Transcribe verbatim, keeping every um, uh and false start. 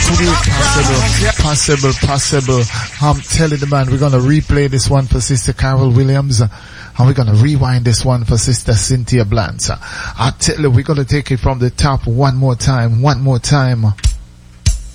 Possible, possible, possible. I'm telling the man, we're gonna replay this one for Sister Carol Williams, and we're gonna rewind this one for Sister Cynthia Blanche. I tell you, we're gonna take it from the top one more time, one more time.